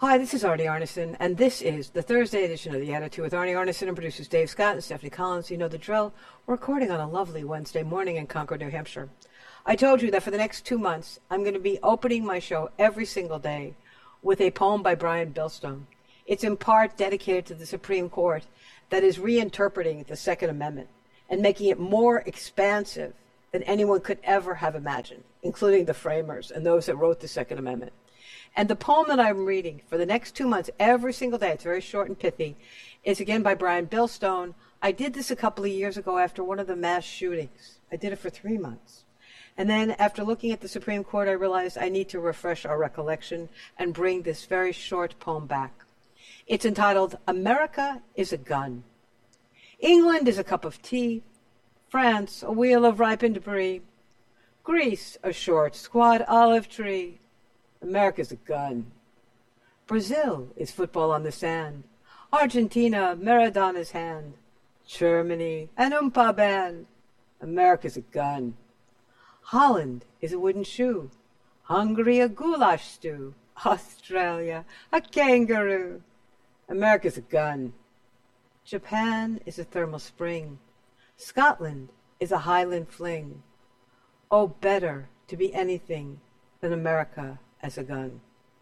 Hi, this is Arnie Arneson, and this is the Thursday edition of The Attitude with Arnie Arneson and producers Dave Scott and Stephanie Collins. You know the drill. We're recording on a lovely Wednesday morning in Concord, New Hampshire. I told you that for the next 2 months, I'm going to be opening my show every single day with a poem by Brian Billstone. It's in part dedicated to the Supreme Court that is reinterpreting the Second Amendment and making it more expansive than anyone could ever have imagined, including the framers and those that wrote the Second Amendment. And the poem that I'm reading for the next 2 months, every single day, it's very short and pithy, is again by Brian Billstone. I did this a couple of years ago after one of the mass shootings. I did it for 3 months. And then after looking at the Supreme Court, I realized I need to refresh our recollection and bring this very short poem back. It's entitled, America is a Gun. England is a cup of tea. France, a wheel of ripened brie. Greece, a short, squat olive tree. America's a gun. Brazil is football on the sand. Argentina, Maradona's hand. Germany, an oompa band. America's a gun. Holland is a wooden shoe. Hungary, a goulash stew. Australia, a kangaroo. America's a gun. Japan is a thermal spring. Scotland is a Highland fling. Oh, better to be anything than America as a gun.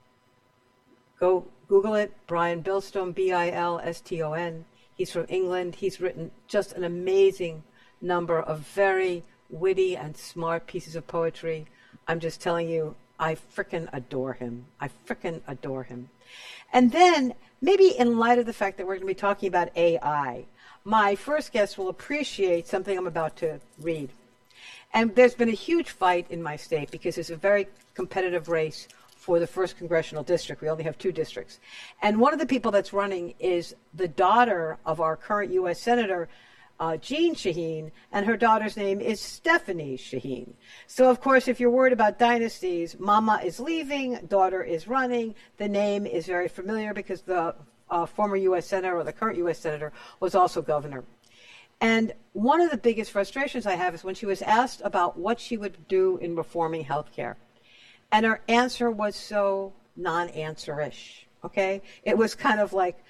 Go Google it, Brian Billstone, Bilston. He's from England. He's written just an amazing number of very witty and smart pieces of poetry. I'm just telling you, I frickin' adore him. I frickin' adore him. And then, maybe in light of the fact that we're going to be talking about AI, my first guest will appreciate something I'm about to read. And there's been a huge fight in my state because it's a very competitive race for the 1st Congressional District. We only have 2 districts. And one of the people that's running is the daughter of our current U.S. Senator, Jeanne Shaheen, and her daughter's name is Stephanie Shaheen. So, of course, if you're worried about dynasties, mama is leaving, daughter is running. The name is very familiar because the former U.S. Senator, or the current U.S. Senator, was also governor. And one of the biggest frustrations I have is when she was asked about what she would do in reforming healthcare. And her answer was so non-answer-ish, okay? It was kind of like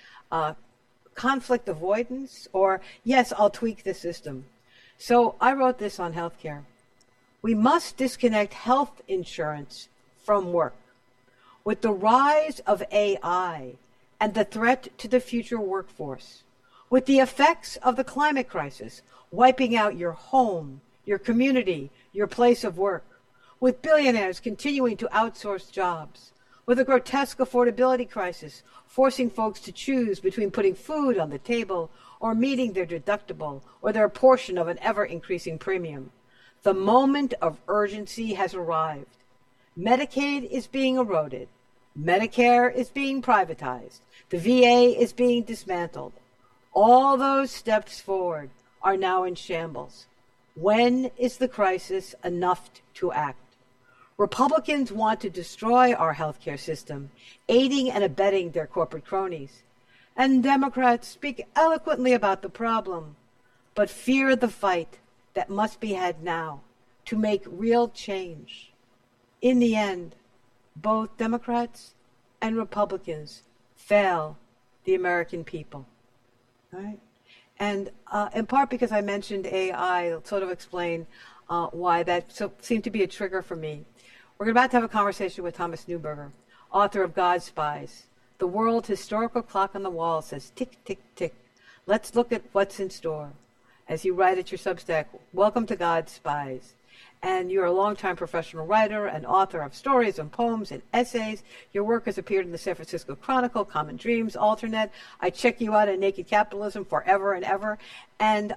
conflict avoidance or, yes, I'll tweak the system. So I wrote this on healthcare. We must disconnect health insurance from work. With the rise of AI and the threat to the future workforce, with the effects of the climate crisis wiping out your home, your community, your place of work, with billionaires continuing to outsource jobs, with a grotesque affordability crisis forcing folks to choose between putting food on the table or meeting their deductible or their portion of an ever-increasing premium. The moment of urgency has arrived. Medicaid is being eroded. Medicare is being privatized. The VA is being dismantled. All those steps forward are now in shambles. When is the crisis enough to act? Republicans want to destroy our healthcare system, aiding and abetting their corporate cronies. And Democrats speak eloquently about the problem, but fear the fight that must be had now to make real change. In the end, both Democrats and Republicans fail the American people. Right? And in part because I mentioned AI, I'll sort of explain why that seemed to be a trigger for me. We're about to have a conversation with Thomas Neuberger, author of God Spies. The world historical clock on the wall says tick, tick, tick. Let's look at what's in store. As you write at your Substack, welcome to God Spies. And you're a longtime professional writer and author of stories and poems and essays. Your work has appeared in the San Francisco Chronicle, Common Dreams, Alternet. I check you out at Naked Capitalism forever and ever. And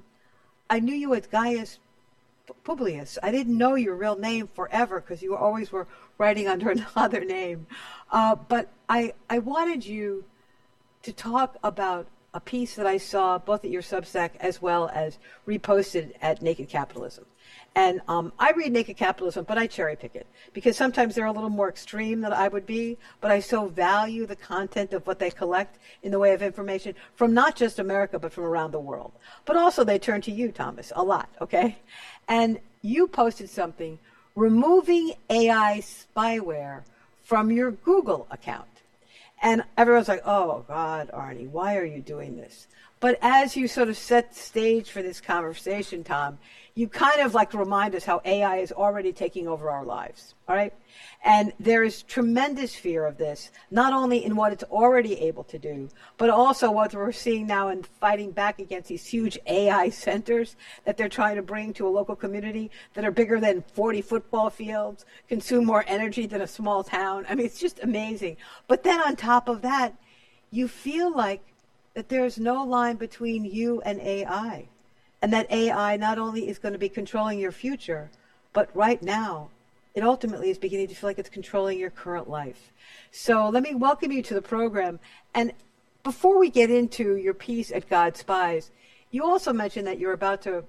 I knew you as Gaius Publius. I didn't know your real name forever because you always were writing under another name. But I wanted you to talk about a piece that I saw both at your Substack as well as reposted at Naked Capitalism. And I read Naked Capitalism, but I cherry pick it because sometimes they're a little more extreme than I would be, but I so value the content of what they collect in the way of information from not just America, but from around the world. But also they turn to you, Thomas, a lot, okay? And you posted something, removing AI spyware from your Google account. And everyone's like, oh, God, Arnie, why are you doing this? But as you sort of set the stage for this conversation, Tom, you kind of like remind us how AI is already taking over our lives, all right? And there is tremendous fear of this, not only in what it's already able to do, but also what we're seeing now in fighting back against these huge AI centers that they're trying to bring to a local community that are bigger than 40 football fields, consume more energy than a small town. I mean, it's just amazing. But then on top of that, you feel like that there's no line between you and AI, and that AI not only is going to be controlling your future, but right now, it ultimately is beginning to feel like it's controlling your current life. So let me welcome you to the program. And before we get into your piece at God Spies, you also mentioned that you're about to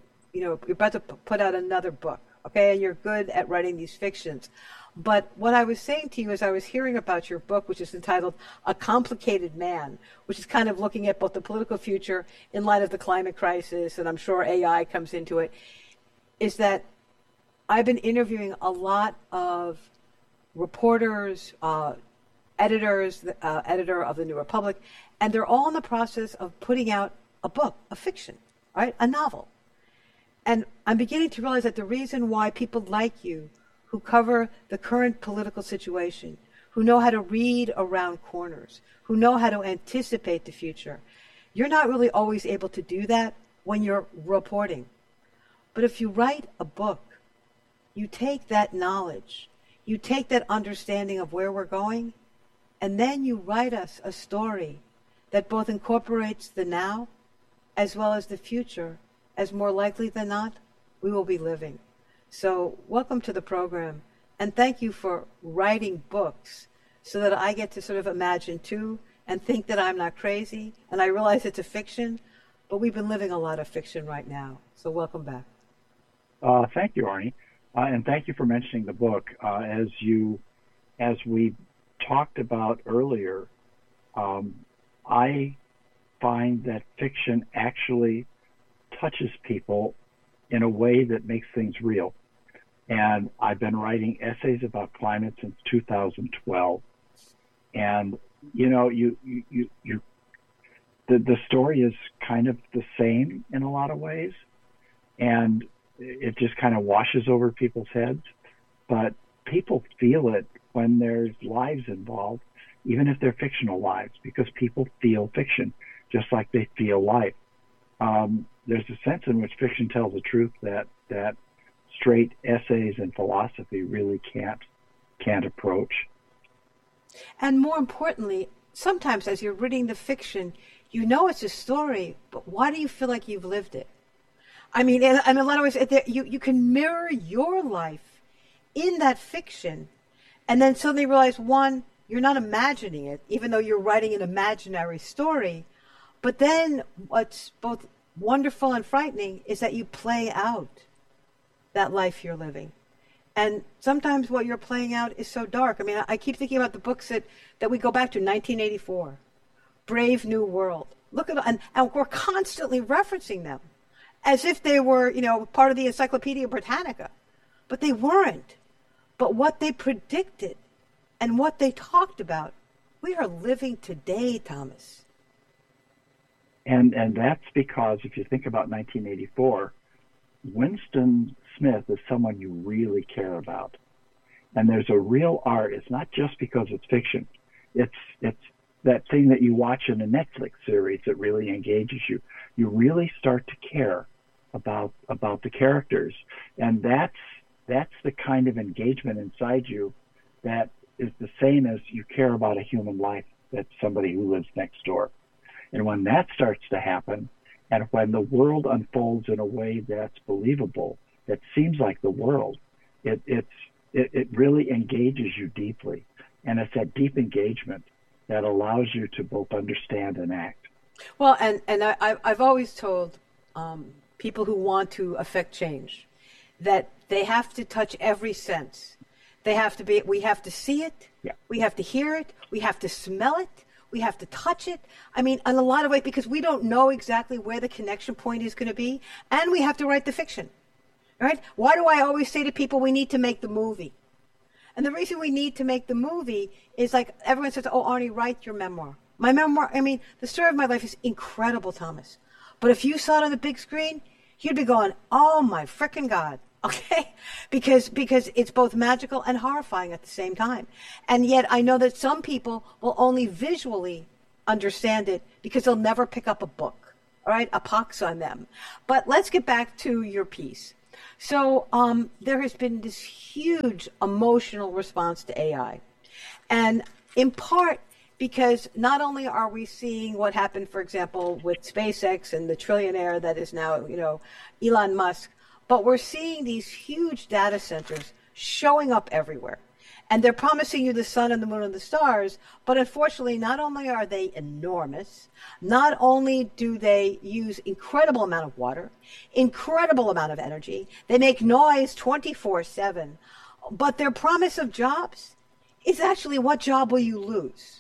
put out another book, okay? And you're good at writing these fictions. But what I was saying to you is I was hearing about your book, which is entitled A Complicated Man, which is kind of looking at both the political future in light of the climate crisis, and I'm sure AI comes into it, is that I've been interviewing a lot of reporters, editors, editor of the New Republic, and they're all in the process of putting out a book, a fiction, right? A novel. And I'm beginning to realize that the reason why people like you, who cover the current political situation, who know how to read around corners, who know how to anticipate the future, you're not really always able to do that when you're reporting. But if you write a book, you take that knowledge, you take that understanding of where we're going, and then you write us a story that both incorporates the now as well as the future, as more likely than not, we will be living. So welcome to the program, and thank you for writing books so that I get to sort of imagine too and think that I'm not crazy, and I realize it's a fiction, but we've been living a lot of fiction right now. So welcome back. Thank you, Arnie, and thank you for mentioning the book. As we talked about earlier, I find that fiction actually touches people in a way that makes things real. And I've been writing essays about climate since 2012. And, the story is kind of the same in a lot of ways. And it just kind of washes over people's heads. But people feel it when there's lives involved, even if they're fictional lives, because people feel fiction just like they feel life. There's a sense in which fiction tells the truth that straight essays and philosophy really can't approach. And more importantly, sometimes as you're reading the fiction, you know it's a story, but why do you feel like you've lived it? I mean, in a lot of ways, you can mirror your life in that fiction, and then suddenly realize, one, you're not imagining it, even though you're writing an imaginary story. But then what's both wonderful and frightening is that you play out that life you're living. And sometimes what you're playing out is so dark. I mean, I keep thinking about the books that we go back to, 1984, Brave New World. Look at, and we're constantly referencing them as if they were, part of the Encyclopedia Britannica. But they weren't. But what they predicted and what they talked about, we are living today, Thomas. And that's because if you think about 1984, Winston Smith is someone you really care about. And there's a real art. It's not just because it's fiction. It's that thing that you watch in a Netflix series that really engages you. You really start to care about the characters. And that's the kind of engagement inside you that is the same as you care about a human life, that's somebody who lives next door. And when that starts to happen, and when the world unfolds in a way that's believable, that seems like the world, it really engages you deeply. And it's that deep engagement that allows you to both understand and act. Well, and I've always told people who want to affect change that they have to touch every sense. We have to see it, yeah. We have to hear it, we have to smell it, we have to touch it. I mean, in a lot of ways, because we don't know exactly where the connection point is going to be, and we have to write the fiction, right? Why do I always say to people, we need to make the movie? And the reason we need to make the movie is like everyone says, oh, Arnie, write your memoir. My memoir, I mean, the story of my life is incredible, Thomas. But if you saw it on the big screen, you'd be going, oh my frickin' God. Okay? Because it's both magical and horrifying at the same time. And yet I know that some people will only visually understand it because they'll never pick up a book. All right? A pox on them. But let's get back to your piece. So there has been this huge emotional response to AI. And in part because not only are we seeing what happened, for example, with SpaceX and the trillionaire that is now, Elon Musk, but we're seeing these huge data centers showing up everywhere. And they're promising you the sun and the moon and the stars, but unfortunately, not only are they enormous, not only do they use incredible amount of water, incredible amount of energy, they make noise 24/7, but their promise of jobs is actually what job will you lose?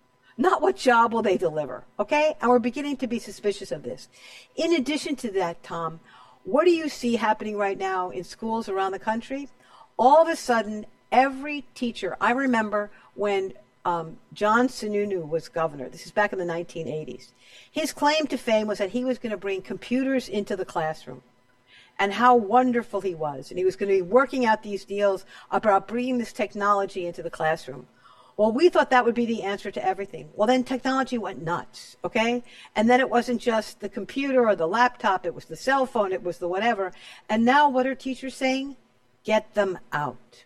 Not what job will they deliver, okay? And we're beginning to be suspicious of this. In addition to that, Tom, what do you see happening right now in schools around the country? All of a sudden, every teacher, I remember when John Sununu was governor, this is back in the 1980s, his claim to fame was that he was going to bring computers into the classroom and how wonderful he was. And he was going to be working out these deals about bringing this technology into the classroom. Well, we thought that would be the answer to everything. Well, then technology went nuts, okay? And then it wasn't just the computer or the laptop, it was the cell phone, it was the whatever. And now what are teachers saying? Get them out.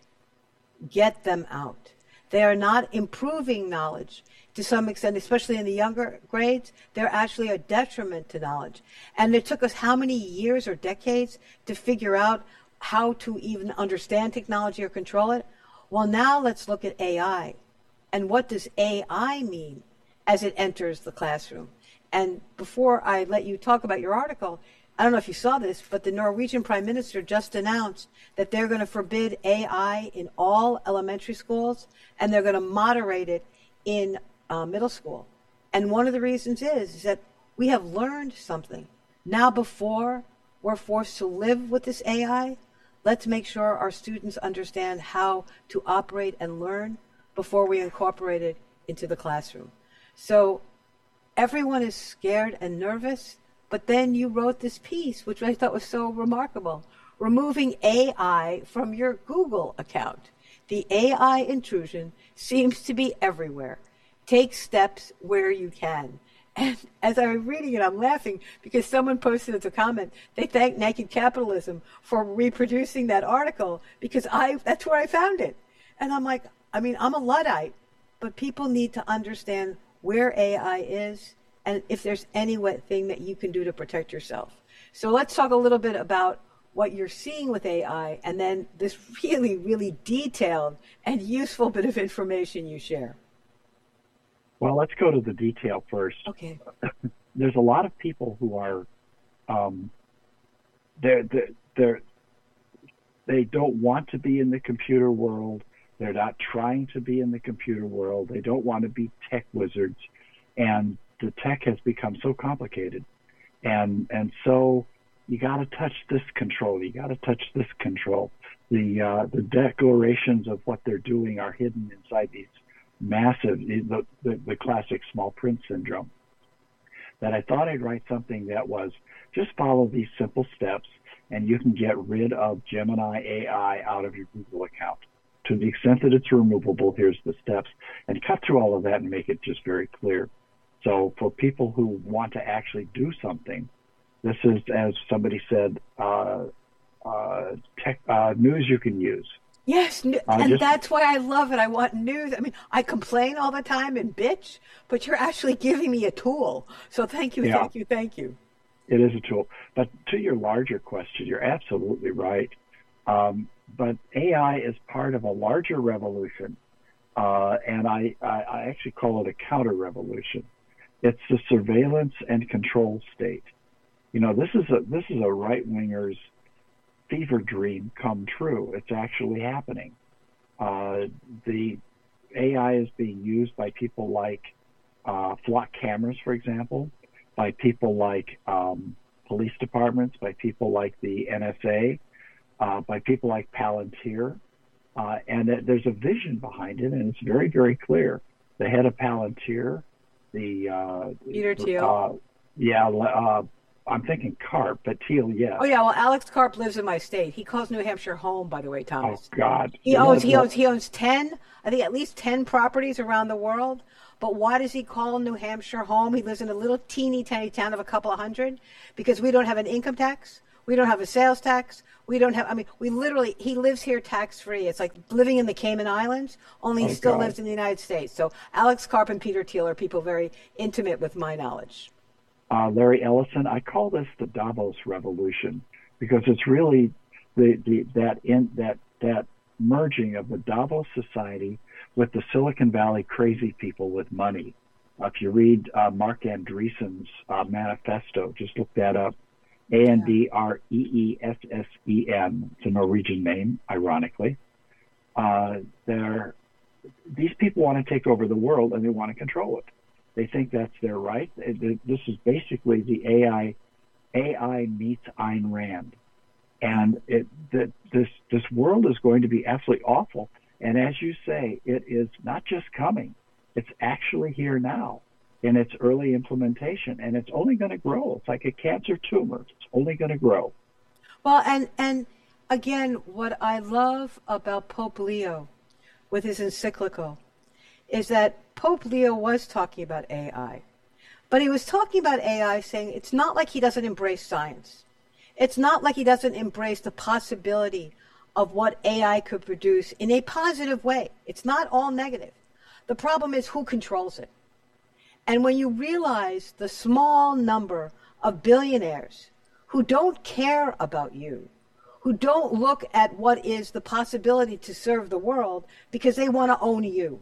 Get them out. They are not improving knowledge to some extent, especially in the younger grades. They're actually a detriment to knowledge. And it took us how many years or decades to figure out how to even understand technology or control it? Well, now let's look at AI. And what does AI mean as it enters the classroom? And before I let you talk about your article, I don't know if you saw this, but the Norwegian Prime Minister just announced that they're going to forbid AI in all elementary schools, and they're going to moderate it in middle school. And one of the reasons is that we have learned something. Now before we're forced to live with this AI, let's make sure our students understand how to operate and learn before we incorporate it into the classroom. So everyone is scared and nervous, but then you wrote this piece, which I thought was so remarkable, removing AI from your Google account. The AI intrusion seems to be everywhere. Take steps where you can. And as I was reading it, I'm laughing because someone posted as a comment, they thanked Naked Capitalism for reproducing that article because that's where I found it. And I'm like, I'm a Luddite, but people need to understand where AI is and if there's anything that you can do to protect yourself. So let's talk a little bit about what you're seeing with AI and then this really, really detailed and useful bit of information you share. Well, let's go to the detail first. Okay. There's a lot of people who are, they don't want to be in the computer world. They're not trying to be in the computer world. They don't want to be tech wizards. And the tech has become so complicated. And so you got to touch this control. You got to touch this control. The declarations of what they're doing are hidden inside these massive, the classic small print syndrome. That I thought I'd write something that was just follow these simple steps and you can get rid of Gemini AI out of your Google account. To the extent that it's removable, here's the steps, and cut through all of that and make it just very clear. So for people who want to actually do something, this is, as somebody said, news you can use. Yes, and that's why I love it. I want news. I complain all the time and bitch, but you're actually giving me a tool. So thank you, yeah. Thank you. It is a tool. But to your larger question, you're absolutely right. But AI is part of a larger revolution, and I actually call it a counter-revolution. It's the surveillance and control state. This is a right-winger's fever dream come true. It's actually happening. The AI is being used by people like flock cameras, for example, by people like police departments, by people like the NSA, by people like Palantir, There's a vision behind it, and it's very, very clear. The head of Palantir, the Peter Thiel. I'm thinking Karp, but Thiel, yes. Oh yeah, well, Alex Karp lives in my state. He calls New Hampshire home, by the way, Thomas. Oh God, he owns 10, I think at least 10 properties around the world. But why does he call New Hampshire home? He lives in a little teeny tiny town of a couple of hundred because we don't have an income tax. We don't have a sales tax. We don't have, he lives here tax free. It's like living in the Cayman Islands, only he still lives in the United States. So Alex Karp and Peter Thiel are people very intimate with my knowledge. Larry Ellison, I call this the Davos revolution because it's really that merging of the Davos society with the Silicon Valley crazy people with money. If you read Mark Andreessen's manifesto, just look that up. Andreessen. It's a Norwegian name, ironically. These people want to take over the world and they want to control it. They think that's their right. This is basically the AI meets Ayn Rand, and this world is going to be absolutely awful. And as you say, it is not just coming; it's actually here now in its early implementation, and it's only going to grow. It's like a cancer tumor; it's only going to grow. Well, and again, what I love about Pope Leo with his encyclical is that Pope Leo was talking about AI, but he was talking about AI saying it's not like he doesn't embrace science. It's not like he doesn't embrace the possibility of what AI could produce in a positive way. It's not all negative. The problem is who controls it. And when you realize the small number of billionaires who don't care about you, who don't look at what is the possibility to serve the world because they want to own you.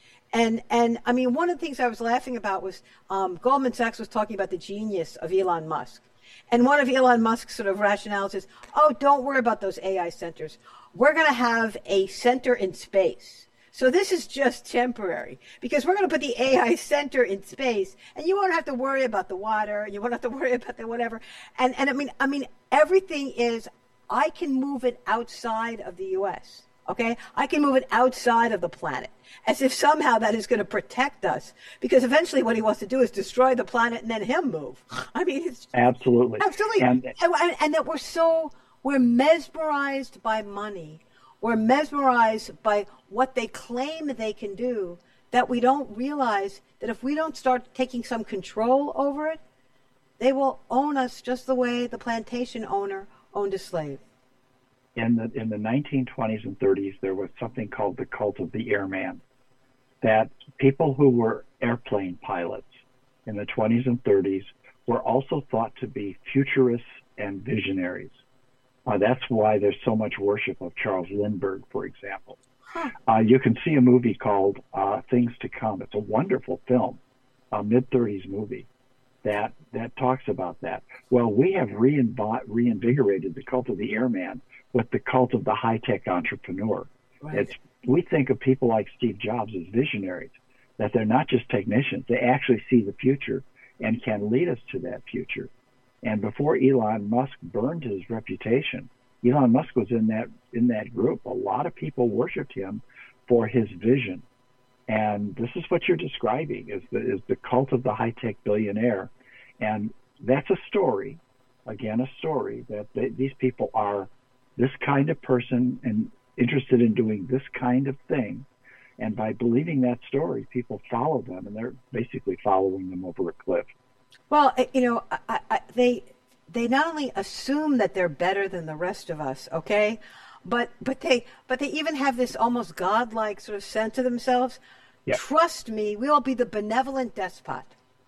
And I mean, one of the things I was laughing about was Goldman Sachs was talking about the genius of Elon Musk. And one of Elon Musk's sort of rationales is, oh, don't worry about those AI centers. We're going to have a center in space. So this is just temporary because we're going to put the AI center in space and you won't have to worry about the water. You won't have to worry about the whatever. And I mean, everything is, I can move it outside of the U.S. Okay, I can move it outside of the planet, as if somehow that is going to protect us. Because eventually, what he wants to do is destroy the planet and then him move. I mean, it's absolutely, and that we're mesmerized by money. We're mesmerized by what they claim they can do. That we don't realize that if we don't start taking some control over it, they will own us just the way the plantation owner owned a slave. In the 1920s and 30s, there was something called the cult of the airman, that people who were airplane pilots in the 20s and 30s were also thought to be futurists and visionaries. That's why there's so much worship of Charles Lindbergh, for example. You can see a movie called Things to Come. It's a wonderful film, a mid-30s movie that talks about that. Well, we have reinvigorated the cult of the airman with the cult of the high-tech entrepreneur. Right. We think of people like Steve Jobs as visionaries, that they're not just technicians. They actually see the future and can lead us to that future. And before Elon Musk burned his reputation, Elon Musk was in that group. A lot of people worshipped him for his vision. And this is what you're describing, is the cult of the high-tech billionaire. And that's a story, that these people are this kind of person and interested in doing this kind of thing. And by believing that story, people follow them, and they're basically following them over a cliff. Well, they not only assume that they're better than the rest of us, okay, but they even have this almost godlike sort of sense of themselves. Yeah. Trust me, we will be the benevolent despot.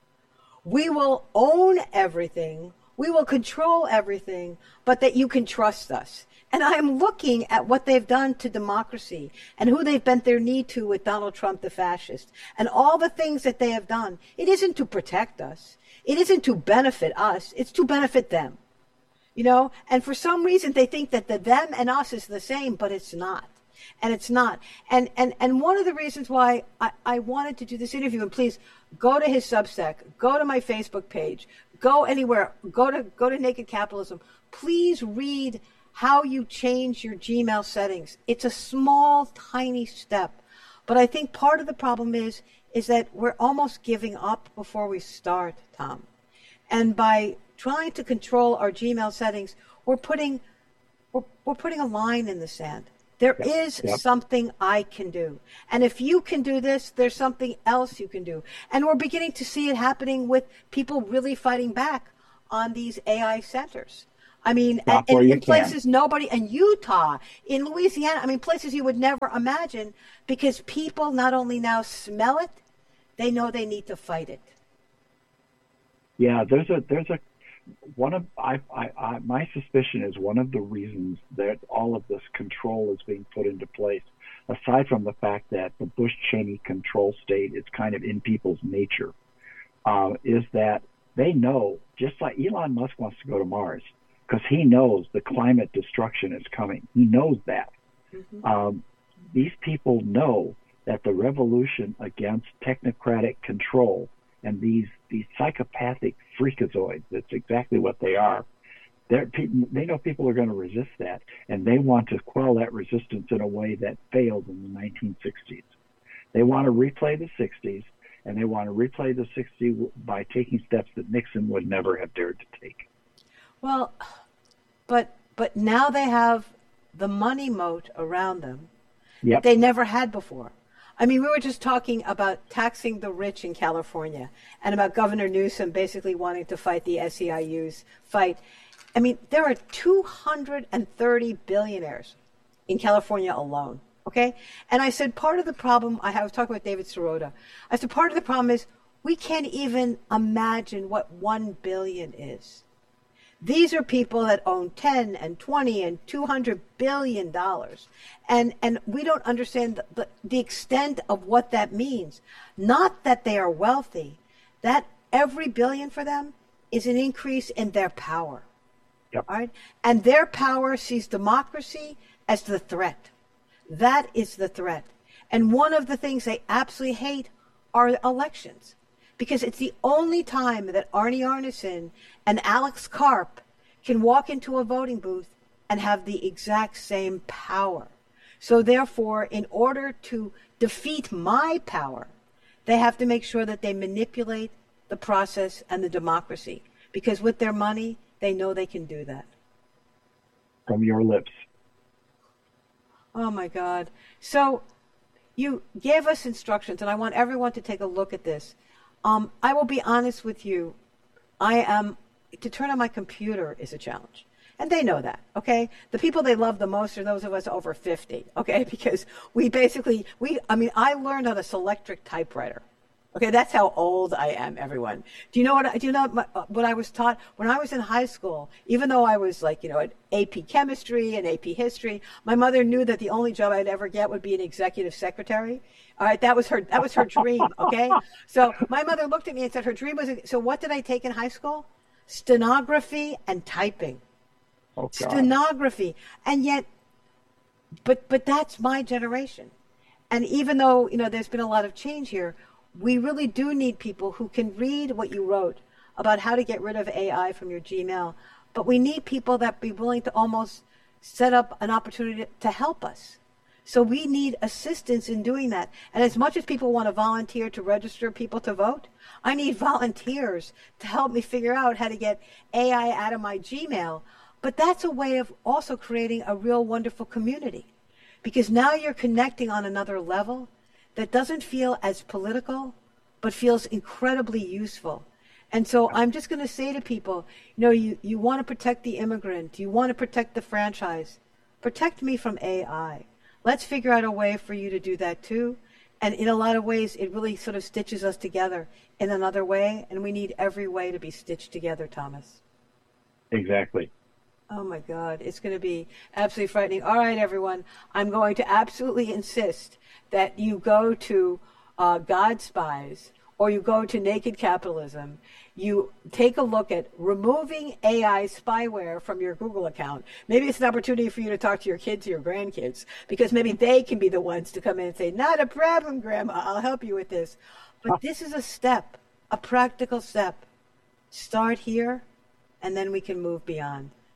We will own everything. We will control everything, but that you can trust us. And I'm looking at what they've done to democracy and who they've bent their knee to with Donald Trump, the fascist, and all the things that they have done. It isn't to protect us. It isn't to benefit us. It's to benefit them. You know, and for some reason they think that the them and us is the same, but it's not. And it's not. And one of the reasons why I wanted to do this interview, and please go to his Substack, go to my Facebook page, go anywhere, go to Naked Capitalism. Please read how you change your Gmail settings. It's a small, tiny step. But I think part of the problem is that we're almost giving up before we start, Tom. And by trying to control our Gmail settings, we're putting a line in the sand. There is something I can do. And if you can do this, there's something else you can do. And we're beginning to see it happening with people really fighting back on these AI centers. I mean, in places nobody, in Utah, in Louisiana, I mean, places you would never imagine, because people not only now smell it, they know they need to fight it. Yeah, my suspicion is one of the reasons that all of this control is being put into place, aside from the fact that the Bush-Cheney control state is kind of in people's nature, is that they know, just like Elon Musk wants to go to Mars, because he knows the climate destruction is coming. He knows that. Mm-hmm. These people know that the revolution against technocratic control and these psychopathic freakazoids, that's exactly what they are. They know people are going to resist that, and they want to quell that resistance in a way that failed in the 1960s. They want to replay the 60s, and they want to replay the 60s by taking steps that Nixon would never have dared to take. Well, but now they have the money moat around them that they never had before. I mean, we were just talking about taxing the rich in California and about Governor Newsom basically wanting to fight the SEIU's fight. I mean, there are 230 billionaires in California alone, okay? And I said part of the problem, I was talking with David Sirota, I said part of the problem is we can't even imagine what 1 billion is. These are people that own 10 and 20 and $200 billion. And we don't understand the extent of what that means. Not that they are wealthy, that every billion for them is an increase in their power. Yep. All right? And their power sees democracy as the threat. That is the threat. And one of the things they absolutely hate are elections. Because it's the only time that Arnie Arnesen and Alex Karp can walk into a voting booth and have the exact same power. So therefore, in order to defeat my power, they have to make sure that they manipulate the process and the democracy. Because with their money, they know they can do that. From your lips. Oh, my God. So you gave us instructions, and I want everyone to take a look at this. I will be honest with you. To turn on my computer is a challenge. And they know that, okay? The people they love the most are those of us over 50, okay? Because I learned on a Selectric typewriter. Okay, that's how old I am, everyone. Do you know what I was taught when I was in high school? Even though I was at AP chemistry and AP history, my mother knew that the only job I'd ever get would be an executive secretary. All right, that was her dream, okay? So my mother looked at me and said her dream was, so what did I take in high school? Stenography and typing. Oh, God. Stenography. And yet, but that's my generation. And even though, there's been a lot of change here, we really do need people who can read what you wrote about how to get rid of AI from your Gmail. But we need people that be willing to almost set up an opportunity to help us. So we need assistance in doing that. And as much as people want to volunteer to register people to vote, I need volunteers to help me figure out how to get AI out of my Gmail. But that's a way of also creating a real wonderful community. Because now you're connecting on another level that doesn't feel as political, but feels incredibly useful. And so I'm just going to say to people, you want to protect the immigrant, you want to protect the franchise, protect me from AI. Let's figure out a way for you to do that too. And in a lot of ways, it really sort of stitches us together in another way. And we need every way to be stitched together, Thomas. Exactly. Oh, my God. It's going to be absolutely frightening. All right, everyone. I'm going to absolutely insist that you go to God Spies or you go to Naked Capitalism. You take a look at removing AI spyware from your Google account. Maybe it's an opportunity for you to talk to your kids or your grandkids, because maybe they can be the ones to come in and say, not a problem, Grandma, I'll help you with this. But this is a step, a practical step. Start here, and then we can move beyond.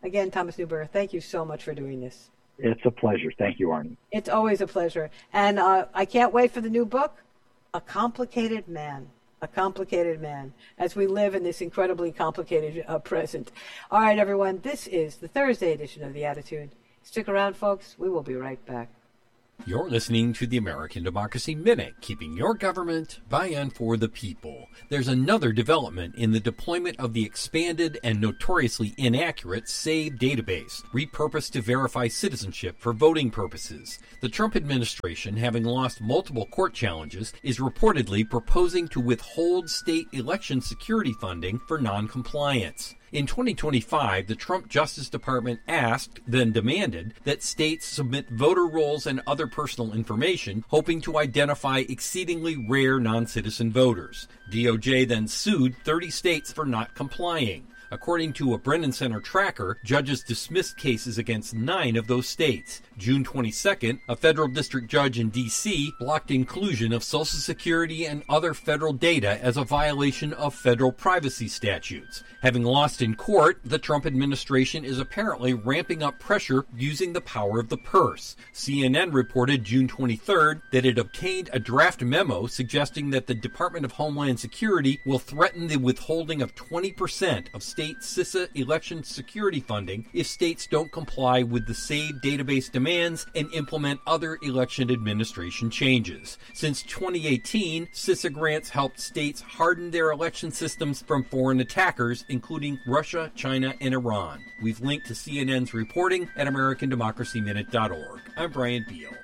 Again, Thomas Newberger, thank you so much for doing this. It's a pleasure. Thank you, Arnie. It's always a pleasure. And I can't wait for the new book, A Complicated Man. A Complicated Man, as we live in this incredibly complicated present. All right, everyone, this is the Thursday edition of The Attitude. Stick around, folks. We will be right back. You're listening to the American Democracy Minute, keeping your government by and for the people. There's another development in the deployment of the expanded and notoriously inaccurate SAVE database, repurposed to verify citizenship for voting purposes. The Trump administration, having lost multiple court challenges, is reportedly proposing to withhold state election security funding for noncompliance. In 2025, the Trump Justice Department asked, then demanded, that states submit voter rolls and other personal information, hoping to identify exceedingly rare non-citizen voters. DOJ then sued 30 states for not complying. According to a Brennan Center tracker, judges dismissed cases against 9 of those states. June 22nd, a federal district judge in D.C. blocked inclusion of Social Security and other federal data as a violation of federal privacy statutes. Having lost in court, the Trump administration is apparently ramping up pressure using the power of the purse. CNN reported June 23rd that it obtained a draft memo suggesting that the Department of Homeland Security will threaten the withholding of 20% of state CISA election security funding if states don't comply with the SAVE database demands and implement other election administration changes. Since 2018, CISA grants helped states harden their election systems from foreign attackers, including Russia, China, and Iran. We've linked to CNN's reporting at AmericanDemocracyMinute.org. I'm Brian Beal.